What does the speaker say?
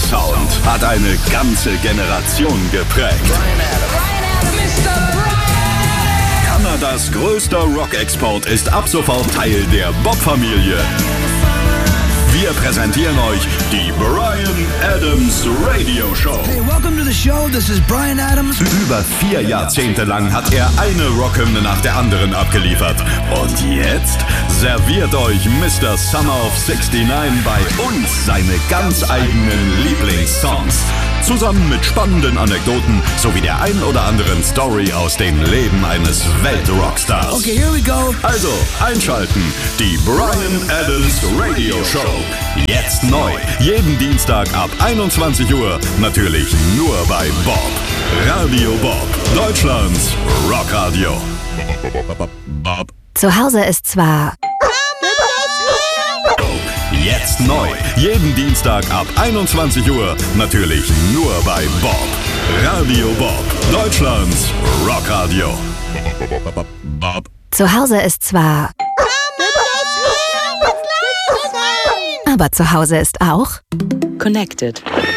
Lieblingssound hat eine ganze Generation geprägt. Kanadas größter Rock-Export ist ab sofort Teil der Bob-Familie. Wir präsentieren euch die Bryan Adams Radio Show. Hey, welcome to the show. This is Bryan Adams. Über 4 Jahrzehnte lang hat er eine Rockhymne nach der anderen abgeliefert. Und jetzt serviert euch Mr. Summer of 69 bei uns seine ganz eigenen Lieblingssongs. Zusammen mit spannenden Anekdoten sowie der ein oder anderen Story aus dem Leben eines Weltrockstars. Okay, here we go. Also einschalten, die Bryan Adams Radio Show. Jetzt neu, jeden Dienstag ab 21 Uhr, natürlich nur bei Bob. Radio Bob, Deutschlands Rockradio. Bob. Zu Hause ist zwar... Jetzt neu, jeden Dienstag ab 21 Uhr, natürlich nur bei Bob. Radio Bob, Deutschlands Rockradio. Bob. Zu Hause ist zwar... Aber zu Hause ist auch... Connected.